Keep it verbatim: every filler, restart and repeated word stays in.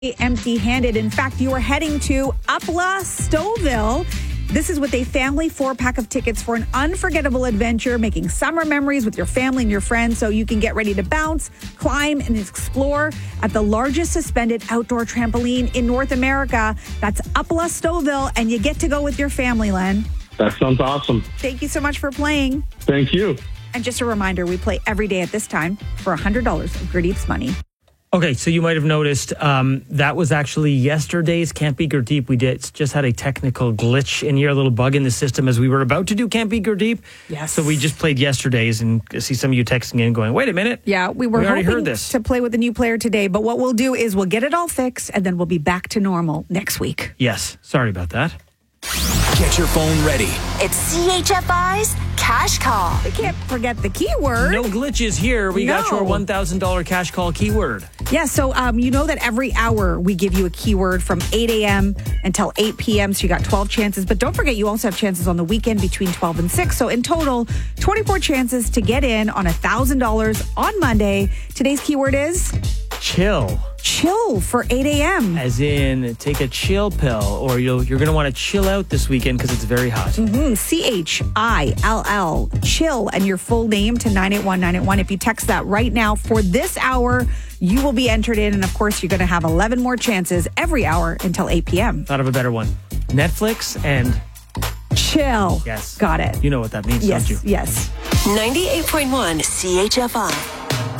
empty-handed. In fact, you are heading to Upla Stouffville. This is with a family four-pack of tickets for an unforgettable adventure, making summer memories with your family and your friends so you can get ready to bounce, climb, and explore at the largest suspended outdoor trampoline in North America. That's Upla Stouffville, and you get to go with your family, Len. That sounds awesome. Thank you so much for playing. Thank you. And just a reminder, we play every day at this time for one hundred dollars of Gurdeep's money. Okay, so you might have noticed um, that was actually yesterday's Can't Be Gurdeep. We did just had a technical glitch in here, a little bug in the system as we were about to do Can't Be Gurdeep. Yes. So we just played yesterday's, and I see some of you texting in going, wait a minute. Yeah, we were we already hoping heard this. to play with a new player today, but what we'll do is we'll get it all fixed, and then we'll be back to normal next week. Yes, sorry about that. Get your phone ready. It's C H F I's Cash Call. We can't forget the keyword. No glitches here. We got No. your one thousand dollars cash call keyword. Yeah, so um, you know that every hour we give you a keyword from eight a.m. until eight p.m., so you got twelve chances. But don't forget, you also have chances on the weekend between twelve and six. So in total, twenty-four chances to get in on one thousand dollars on Monday. Today's keyword is Chill. chill for eight a.m. As in, take a chill pill, or you'll, you're going to want to chill out this weekend because it's very hot. Mm, C H I L L, chill, and your full name to nine eight one nine eight one. If you text that right now for this hour, you will be entered in. And of course, you're going to have eleven more chances every hour until eight p.m. Thought of a better one. Netflix and Chill. Yes. Got it. You know what that means, Yes, don't you? yes. ninety-eight point one C H F I.